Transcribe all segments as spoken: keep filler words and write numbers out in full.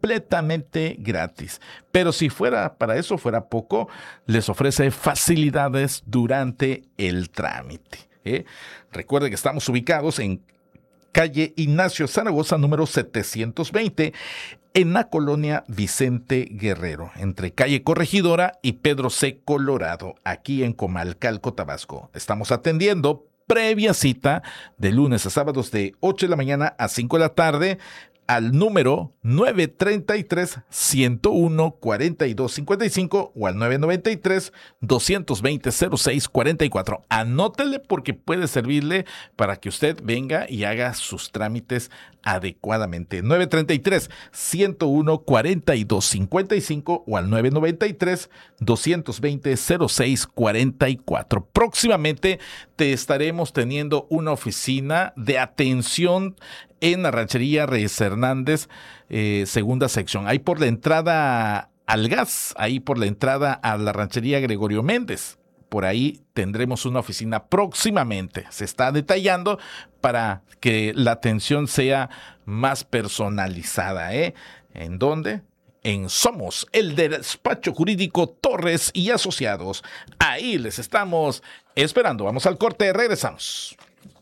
completamente gratis. Pero si fuera para eso, fuera poco, les ofrece facilidades durante el trámite. ¿eh? Recuerde que estamos ubicados en calle Ignacio Zaragoza, número setecientos veinte, en la colonia Vicente Guerrero, entre calle Corregidora y Pedro C. Colorado, aquí en Comalcalco, Tabasco. Estamos atendiendo previa cita de lunes a sábados de ocho de la mañana a cinco de la tarde al número nueve treinta y tres, ciento uno, cuarenta y dos cincuenta y cinco o al nueve noventa y tres, doscientos veinte, cero seis cuarenta y cuatro. Anótele porque puede servirle para que usted venga y haga sus trámites adecuadamente. nueve treinta y tres, ciento uno, cuarenta y dos cincuenta y cinco o al nueve noventa y tres, doscientos veinte, cero seis cuarenta y cuatro. Próximamente te estaremos teniendo una oficina de atención en la ranchería Reyes Hernández, eh, segunda sección. Ahí por la entrada al gas, ahí por la entrada a la ranchería Gregorio Méndez. Por ahí tendremos una oficina próximamente. Se está detallando para que la atención sea más personalizada. ¿eh? ¿En dónde? En Somos, el despacho jurídico Torres y Asociados. Ahí les estamos esperando. Vamos al corte, regresamos.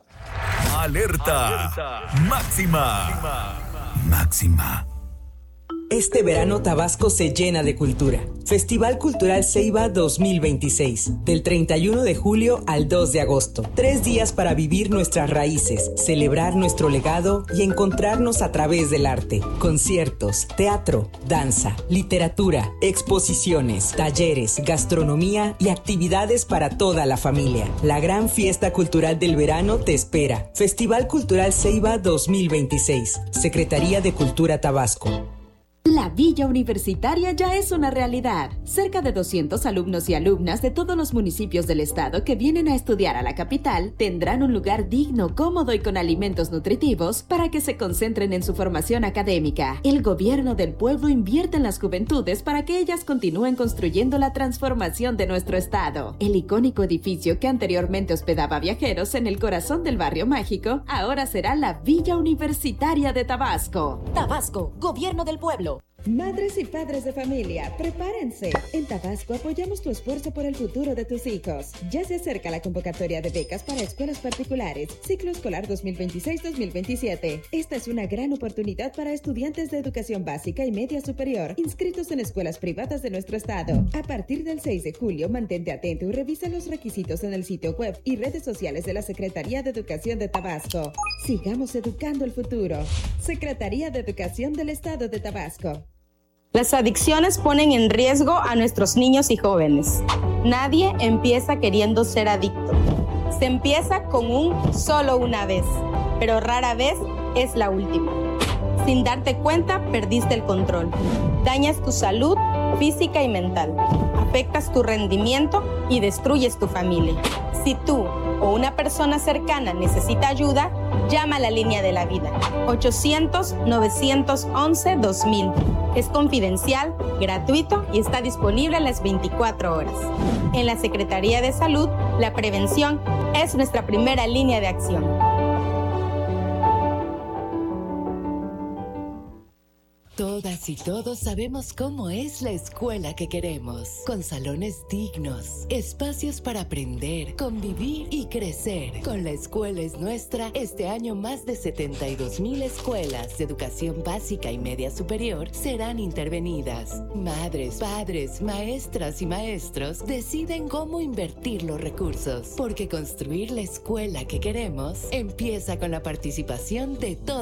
Alerta, Alerta. Máxima. Máxima. Este verano Tabasco se llena de cultura. Festival Cultural Ceiba dos mil veintiséis, del treinta y uno de julio al dos de agosto. Tres días para vivir nuestras raíces, celebrar nuestro legado y encontrarnos a través del arte. Conciertos, teatro, danza, literatura, exposiciones, talleres, gastronomía y actividades para toda la familia. La gran fiesta cultural del verano te espera. Festival Cultural Ceiba dos mil veintiséis, Secretaría de Cultura Tabasco. La Villa Universitaria ya es una realidad. Cerca de doscientos alumnos y alumnas de todos los municipios del estado que vienen a estudiar a la capital tendrán un lugar digno, cómodo y con alimentos nutritivos para que se concentren en su formación académica. El gobierno del pueblo invierte en las juventudes para que ellas continúen construyendo la transformación de nuestro estado. El icónico edificio que anteriormente hospedaba viajeros en el corazón del barrio mágico ahora será la Villa Universitaria de Tabasco. Tabasco, Gobierno del Pueblo. Madres y padres de familia, prepárense. En Tabasco apoyamos tu esfuerzo por el futuro de tus hijos. Ya se acerca la convocatoria de becas para escuelas particulares, ciclo escolar dos mil veintiséis dos mil veintisiete. Esta es una gran oportunidad para estudiantes de educación básica y media superior inscritos en escuelas privadas de nuestro estado. A partir del seis de julio, mantente atento y revisa los requisitos en el sitio web y redes sociales de la Secretaría de Educación de Tabasco. Sigamos educando el futuro. Secretaría de Educación del Estado de Tabasco. Las adicciones ponen en riesgo a nuestros niños y jóvenes. Nadie empieza queriendo ser adicto. Se empieza con un solo una vez, pero rara vez es la última. Sin darte cuenta, perdiste el control. Dañas tu salud física y mental. Afectas tu rendimiento y destruyes tu familia. Si tú o una persona cercana necesita ayuda, llama a la línea de la vida. ochocientos, novecientos once, dos mil. Es confidencial, gratuito y está disponible a las veinticuatro horas. En la Secretaría de Salud, la prevención es nuestra primera línea de acción. Todas y todos sabemos cómo es la escuela que queremos, con salones dignos, espacios para aprender, convivir y crecer. Con La Escuela es Nuestra, este año más de setenta y dos mil escuelas de educación básica y media superior serán intervenidas. Madres, padres, maestras y maestros deciden cómo invertir los recursos, porque construir la escuela que queremos empieza con la participación de todos.